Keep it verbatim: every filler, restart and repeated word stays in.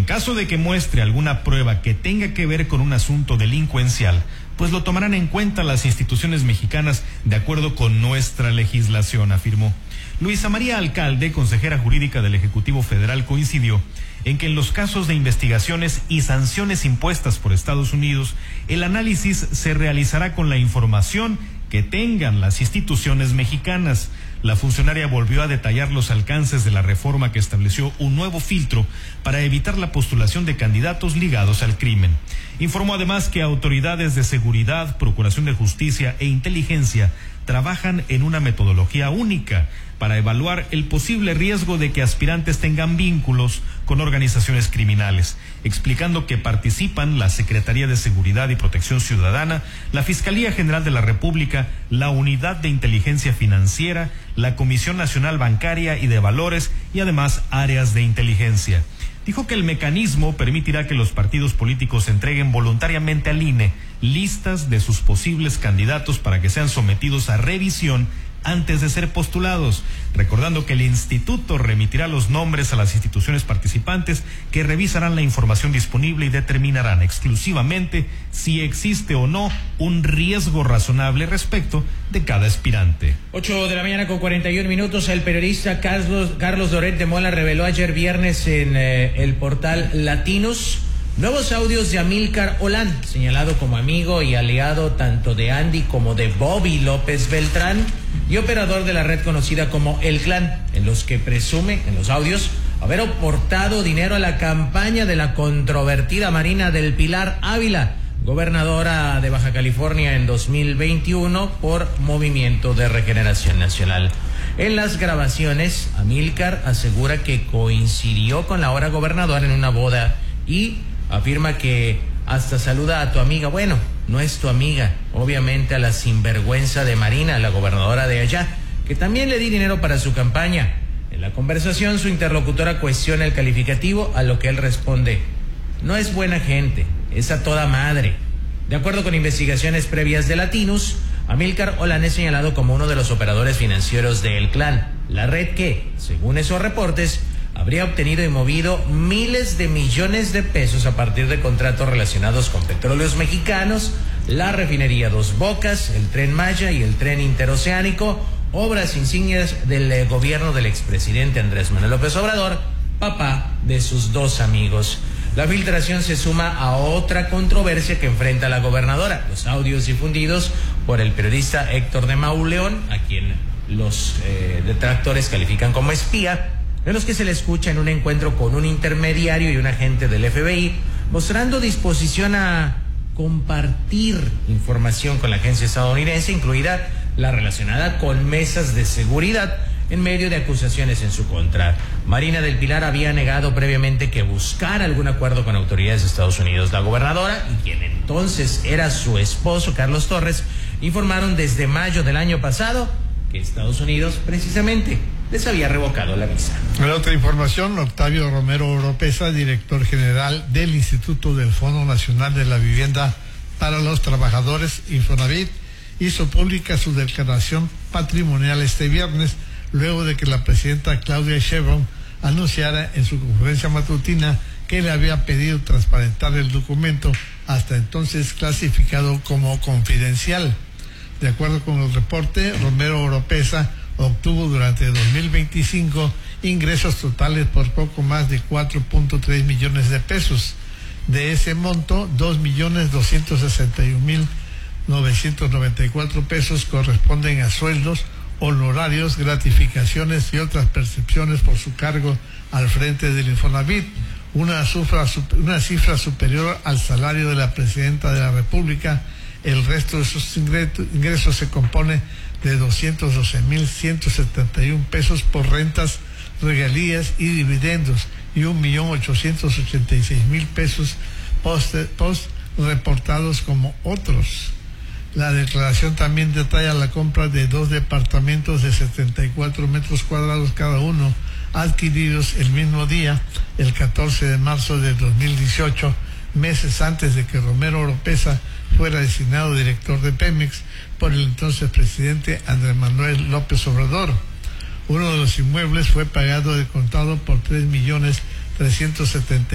caso de que muestre alguna prueba que tenga que ver con un asunto delincuencial, pues lo tomarán en cuenta las instituciones mexicanas de acuerdo con nuestra legislación, afirmó. Luisa María Alcalde, consejera jurídica del Ejecutivo Federal, coincidió en que en los casos de investigaciones y sanciones impuestas por Estados Unidos, el análisis se realizará con la información que tengan las instituciones mexicanas. La funcionaria volvió a detallar los alcances de la reforma que estableció un nuevo filtro para evitar la postulación de candidatos ligados al crimen. Informó además que autoridades de seguridad, procuración de justicia e inteligencia trabajan en una metodología única para evaluar el posible riesgo de que aspirantes tengan vínculos con organizaciones criminales, explicando que participan la Secretaría de Seguridad y Protección Ciudadana, la Fiscalía General de la República, la Unidad de Inteligencia Financiera, la Comisión Nacional Bancaria y de Valores y además áreas de inteligencia. Dijo que el mecanismo permitirá que los partidos políticos entreguen voluntariamente al I N E listas de sus posibles candidatos para que sean sometidos a revisión antes de ser postulados, recordando que el instituto remitirá los nombres a las instituciones participantes que revisarán la información disponible y determinarán exclusivamente si existe o no un riesgo razonable respecto de cada aspirante. Ocho de la mañana con cuarenta y un minutos, el periodista Carlos, Carlos Doret de Mola reveló ayer viernes en eh, el portal Latinos nuevos audios de Amílcar Olán, señalado como amigo y aliado tanto de Andy como de Bobby López Beltrán y operador de la red conocida como El Clan, en los que presume, en los audios, haber aportado dinero a la campaña de la controvertida Marina del Pilar Ávila, gobernadora de Baja California en dos mil veintiuno por Movimiento de Regeneración Nacional. En las grabaciones, Amílcar asegura que coincidió con la ahora gobernadora en una boda y afirma que hasta saluda a tu amiga. Bueno, no es tu amiga, obviamente a la sinvergüenza de Marina, la gobernadora de allá, que también le di dinero para su campaña. En la conversación, su interlocutora cuestiona el calificativo, a lo que él responde: no es buena gente, es a toda madre. De acuerdo con investigaciones previas de Latinos, Amílcar Olán es señalado como uno de los operadores financieros de El Clan, la red que, según esos reportes, habría obtenido y movido miles de millones de pesos a partir de contratos relacionados con petróleos mexicanos, la refinería Dos Bocas, el Tren Maya y el Tren Interoceánico, obras insignias del eh, gobierno del expresidente Andrés Manuel López Obrador, papá de sus dos amigos. La filtración se suma a otra controversia que enfrenta la gobernadora, los audios difundidos por el periodista Héctor de Mauleón, a quien los eh, detractores califican como espía, en los que se le escucha en un encuentro con un intermediario y un agente del F B I, mostrando disposición a compartir información con la agencia estadounidense, incluida la relacionada con mesas de seguridad, en medio de acusaciones en su contra. Marina del Pilar había negado previamente que buscara algún acuerdo con autoridades de Estados Unidos. La gobernadora, y quien entonces era su esposo, Carlos Torres, informaron desde mayo del año pasado que Estados Unidos, precisamente, les había revocado la visa. En otra información, Octavio Romero Oropesa, director general del Instituto del Fondo Nacional de la Vivienda para los Trabajadores, Infonavit, hizo pública su declaración patrimonial este viernes, luego de que la presidenta Claudia Sheinbaum anunciara en su conferencia matutina que le había pedido transparentar el documento, hasta entonces clasificado como confidencial. De acuerdo con el reporte, Romero Oropesa obtuvo durante dos mil veinticinco ingresos totales por poco más de cuatro punto tres millones de pesos. De ese monto, dos millones doscientos sesenta y un mil novecientos noventa y cuatro pesos corresponden a sueldos, honorarios, gratificaciones y otras percepciones por su cargo al frente del Infonavit, una cifra, una cifra superior al salario de la presidenta de la República. El resto de sus ingresos se compone de doscientos doce mil ciento setenta y un pesos por rentas, regalías y dividendos y un millón ochocientos ochenta y seis mil pesos post, post reportados como otros. La declaración también detalla la compra de dos departamentos de setenta y cuatro metros cuadrados cada uno, adquiridos el mismo día, el catorce de marzo de dos mil dieciocho, meses antes de que Romero Oropesa fuera designado director de Pemex por el entonces presidente Andrés Manuel López Obrador. Uno de los inmuebles fue pagado de contado por tres millones trescientos setenta